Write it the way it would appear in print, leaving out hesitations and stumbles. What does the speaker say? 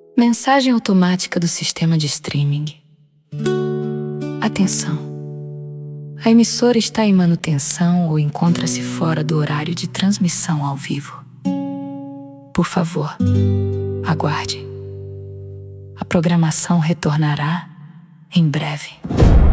Mensagem automática do sistema de streaming. Atenção! A emissora está em manutenção ou encontra-se fora do horário de transmissão ao vivo. Por favor, aguarde. A programação retornará em breve.